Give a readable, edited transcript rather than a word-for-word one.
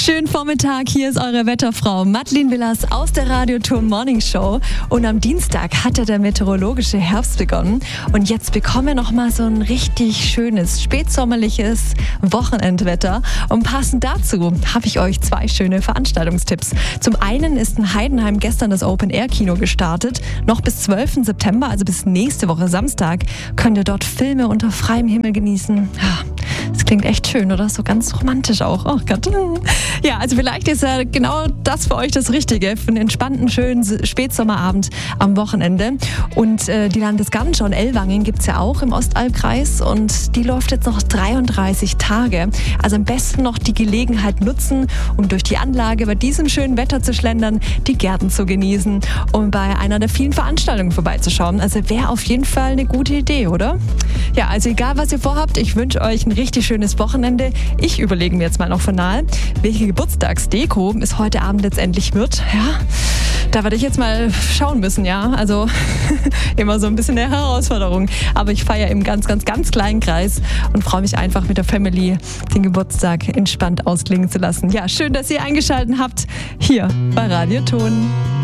Schönen Vormittag, hier ist eure Wetterfrau Madeleine Villas aus der Radiotour Morning Show. Und am Dienstag hat ja der meteorologische Herbst begonnen. Und jetzt bekommen wir nochmal so ein richtig schönes, spätsommerliches Wochenendwetter. Und passend dazu habe ich euch 2 schöne Veranstaltungstipps. Zum einen ist in Heidenheim gestern das Open-Air-Kino gestartet. Noch bis 12. September, also bis nächste Woche Samstag, könnt ihr dort Filme unter freiem Himmel genießen. Das klingt echt schön, oder? So ganz romantisch auch. Oh Gott. Ja, also vielleicht ist ja genau das für euch das Richtige. Für einen entspannten, schönen Spätsommerabend am Wochenende. Und die Landesgartenschau in Ellwangen gibt es ja auch im Ostallkreis. Und die läuft jetzt noch 33 Tage. Also am besten noch die Gelegenheit nutzen, um durch die Anlage bei diesem schönen Wetter zu schlendern, die Gärten zu genießen und bei einer der vielen Veranstaltungen vorbeizuschauen. Also wäre auf jeden Fall eine gute Idee, oder? Ja, also egal, was ihr vorhabt, ich wünsche euch ein richtig schönes Wochenende. Ich überlege mir jetzt mal noch final, welche Geburtstagsdeko es heute Abend letztendlich wird. Ja, da werde ich jetzt mal schauen müssen, ja. Also immer so ein bisschen eine Herausforderung. Aber ich feiere im ganz kleinen Kreis und freue mich einfach mit der Family den Geburtstag entspannt ausklingen zu lassen. Ja, schön, dass ihr eingeschaltet habt hier bei Radioton.